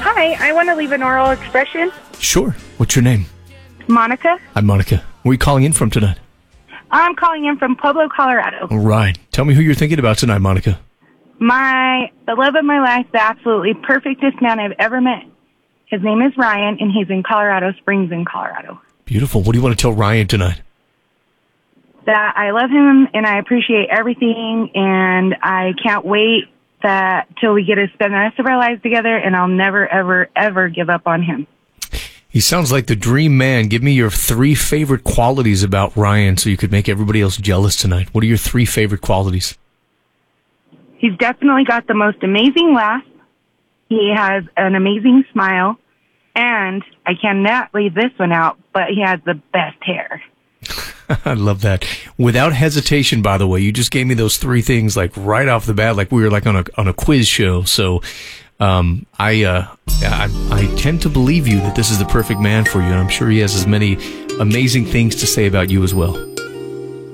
Hi, I want to leave an oral expression. Sure. What's your name? Monica. Hi, Monica. Where are you calling in from tonight? I'm calling in from Pueblo, Colorado. All right. Tell me who you're thinking about tonight, Monica. The love of my life, the absolutely perfectest man I've ever met. His name is Ryan, and he's in Colorado Springs in Colorado. Beautiful. What do you want to tell Ryan tonight? That I love him, and I appreciate everything, and I can't wait till we get to spend the rest of our lives together, and I'll never, ever, ever give up on him. He sounds like the dream man. Give me your 3 favorite qualities about Ryan so you could make everybody else jealous tonight. What are your 3 favorite qualities? He's definitely got the most amazing laugh. He has an amazing smile. And I cannot leave this one out, but he has the best hair. I love that. Without hesitation, by the way, you just gave me those 3 things like right off the bat, like we were like on a quiz show. So I tend to believe you that this is the perfect man for you, and I'm sure he has as many amazing things to say about you as well.